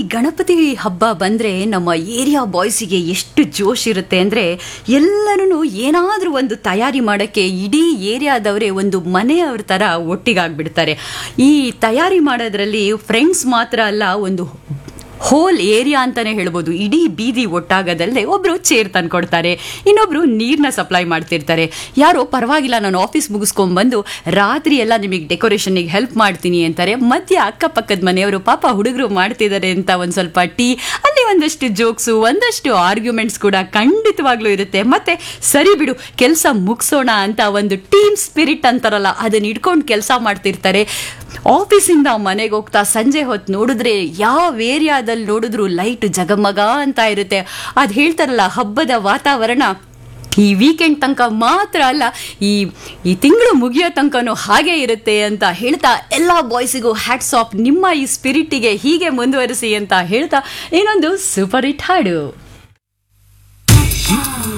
ಗಣಪತಿ ಹಬ್ಬ ಬಂದರೆ ನಮ್ಮ ಏರಿಯಾ ಬಾಯ್ಸಿಗೆ ಎಷ್ಟು ಜೋಶ್ ಇರುತ್ತೆ ಅಂದರೆ ಎಲ್ಲರೂ ಏನಾದರೂ ಒಂದು ತಯಾರಿ ಮಾಡೋಕ್ಕೆ ಇಡೀ ಏರಿಯಾದವರೇ ಒಂದು ಮನೆಯವ್ರ ಥರ ಒಟ್ಟಿಗಾಗ್ಬಿಡ್ತಾರೆ. ಈ ತಯಾರಿ ಮಾಡೋದ್ರಲ್ಲಿ ಫ್ರೆಂಡ್ಸ್ ಮಾತ್ರ ಅಲ್ಲ, ಒಂದು ಹೋಲ್ ಏರಿಯಾ ಅಂತಾನೆ ಹೇಳ್ಬೋದು. ಇಡೀ ಬೀದಿ ಒಟ್ಟಾಗದಲ್ಲೇ ಒಬ್ರು ಚೇರ್ ತಂದ್ಕೊಡ್ತಾರೆ, ಇನ್ನೊಬ್ರು ನೀರನ್ನ ಸಪ್ಲೈ ಮಾಡ್ತಿರ್ತಾರೆ, ಯಾರೋ ಪರವಾಗಿಲ್ಲ ನಾನು ಆಫೀಸ್ ಮುಗಿಸ್ಕೊಂಡ್ಬಂದು ರಾತ್ರಿ ಎಲ್ಲ ನಿಮಗೆ ಡೆಕೋರೇಷನ್ಗೆ ಹೆಲ್ಪ್ ಮಾಡ್ತೀನಿ ಅಂತಾರೆ. ಮಧ್ಯ ಅಕ್ಕಪಕ್ಕದ ಮನೆಯವರು ಪಾಪ ಹುಡುಗರು ಮಾಡ್ತಿದ್ದಾರೆ ಅಂತ ಒಂದು ಸ್ವಲ್ಪ ಟೀ, ಅಲ್ಲಿ ಒಂದಷ್ಟು ಜೋಕ್ಸು, ಒಂದಷ್ಟು ಆರ್ಗ್ಯುಮೆಂಟ್ಸ್ ಕೂಡ ಖಂಡಿತವಾಗ್ಲೂ ಇರುತ್ತೆ. ಮತ್ತೆ ಸರಿ ಬಿಡು ಕೆಲಸ ಮುಗಿಸೋಣ ಅಂತ ಒಂದು ಟೀಮ್ ಸ್ಪಿರಿಟ್ ಅಂತಾರಲ್ಲ, ಅದನ್ನ ಇಟ್ಕೊಂಡು ಕೆಲಸ ಮಾಡ್ತಿರ್ತಾರೆ. ಆಫೀಸಿಂದ ಮನೆಗೆ ಹೋಗ್ತಾ ಸಂಜೆ ಹೊತ್ತು ನೋಡಿದ್ರೆ ಯಾವ ಏರಿಯಾದಲ್ಲಿ ನೋಡಿದ್ರು ಲೈಟ್ ಜಗಮಗ ಅಂತ ಇರುತ್ತೆ. ಅದು ಹೇಳ್ತಾರಲ್ಲ, ಹಬ್ಬದ ವಾತಾವರಣ ಈ ವೀಕೆಂಡ್ ತನಕ ಮಾತ್ರ ಅಲ್ಲ, ಈ ತಿಂಗಳು ಮುಗಿಯೋ ತನಕನೂ ಹಾಗೆ ಇರುತ್ತೆ ಅಂತ ಹೇಳ್ತಾ ಎಲ್ಲ ಬಾಯ್ಸಿಗೂ ಹ್ಯಾಟ್ಸ್ ಆಫ್. ನಿಮ್ಮ ಈ ಸ್ಪಿರಿಟಿಗೆ ಹೀಗೆ ಮುಂದುವರಿಸಿ ಅಂತ ಹೇಳ್ತಾ ಇನ್ನೊಂದು ಸೂಪರ್ ಹಿಟ್ ಹಾಡು.